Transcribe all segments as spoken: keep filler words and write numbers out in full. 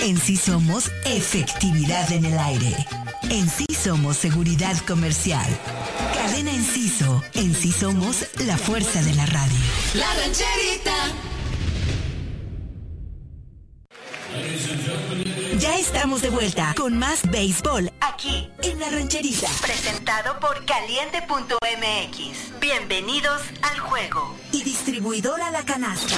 En sí somos efectividad en el aire. En sí somos seguridad comercial. Cadena Enciso. En sí somos la fuerza de la radio. La Rancherita. Ya estamos de vuelta con más béisbol aquí en La Rancherita. Presentado por caliente punto m x. Bienvenidos al juego. Y distribuidora La Canasta.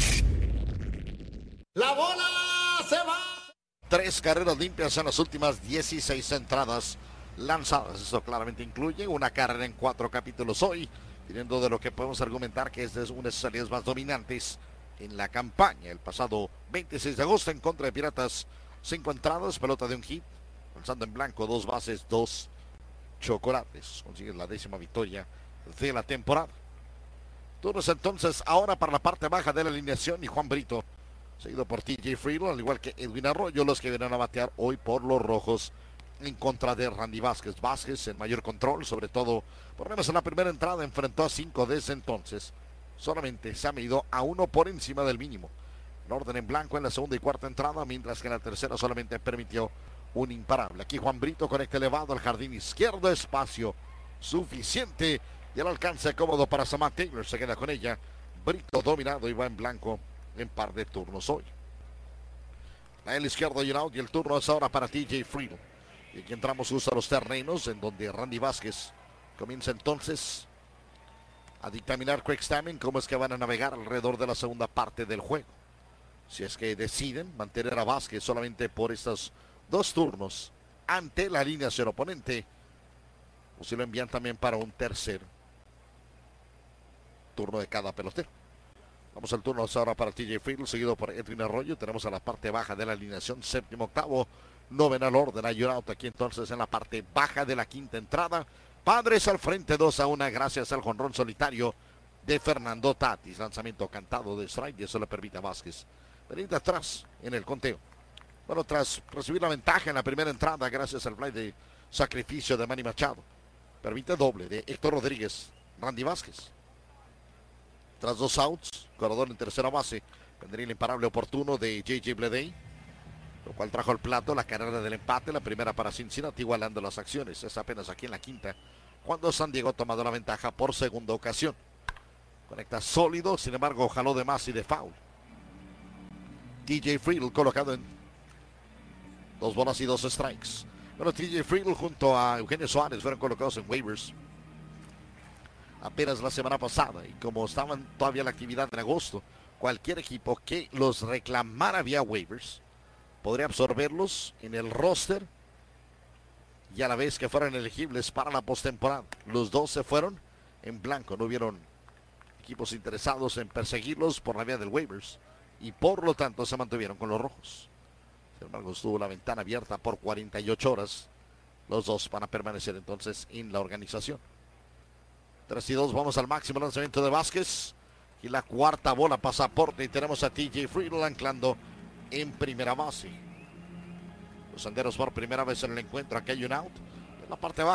La bola se va. Tres carreras limpias en las últimas dieciséis entradas lanzadas. Eso claramente incluye una carrera en cuatro capítulos hoy, viniendo de lo que podemos argumentar que es de una de sus salidas más dominantes en la campaña. El pasado veintiséis de agosto en contra de Piratas, cinco entradas, pelota de un hit, lanzando en blanco, dos bases, dos chocolates. Consigue la décima victoria de la temporada. Turnos entonces ahora para la parte baja de la alineación y Juan Brito, seguido por T J Friedl, al igual que Edwin Arroyo, los que vienen a batear hoy por los rojos en contra de Randy Vázquez. Vázquez en mayor control, sobre todo, por lo menos en la primera entrada, enfrentó a cinco desde entonces. Solamente se ha medido a uno por encima del mínimo. En orden en blanco en la segunda y cuarta entrada, mientras que en la tercera solamente permitió un imparable. Aquí Juan Brito conecta elevado al jardín izquierdo, espacio suficiente y el alcance cómodo para Samad Taylor. Se queda con ella. Brito dominado y va en blanco en par de turnos hoy. La el izquierdo y un out y el turno es ahora para T J Friedl. Y aquí entramos justo a los terrenos en donde Randy Vázquez comienza entonces a dictaminar Craig Stammen cómo es que van a navegar alrededor de la segunda parte del juego. Si es que deciden mantener a Vázquez solamente por estos dos turnos ante la alineación oponente, o si lo envían también para un tercer turno de cada pelotero. Vamos al turno ahora para T J Friedl, seguido por Edwin Arroyo. Tenemos a la parte baja de la alineación, séptimo, octavo, novena al orden. Hay un out aquí entonces en la parte baja de la quinta entrada. Padres al frente dos a uno gracias al jonrón solitario de Fernando Tatis. Lanzamiento cantado de strike y eso le permite a Vázquez venir de atrás en el conteo. Bueno, tras recibir la ventaja en la primera entrada gracias al fly de sacrificio de Manny Machado, permite doble de Héctor Rodríguez, Randy Vázquez. Tras dos outs, corredor en tercera base, vendría el imparable oportuno de J J Bleday, lo cual trajo al plato la carrera del empate, la primera para Cincinnati, igualando las acciones. Es apenas aquí en la quinta, cuando San Diego ha tomado la ventaja por segunda ocasión. Conecta sólido, sin embargo, jaló de más y de foul. T J Friedl colocado en dos bolas y dos strikes. Bueno, T J Friedl junto a Eugenio Suárez fueron colocados en waivers apenas la semana pasada, y como estaban todavía en la actividad en agosto, cualquier equipo que los reclamara vía waivers podría absorberlos en el roster y a la vez que fueran elegibles para la postemporada. Los dos se fueron en blanco, no hubieron equipos interesados en perseguirlos por la vía del waivers y por lo tanto se mantuvieron con los rojos. Sin embargo, estuvo la ventana abierta por cuarenta y ocho horas. Los dos van a permanecer entonces en la organización. tres y dos, vamos al máximo lanzamiento de Vázquez. Y la cuarta bola pasaporte y tenemos a T J Friedl anclando en primera base. Los Senderos por primera vez en el encuentro. Aquí hay un out. En la parte baja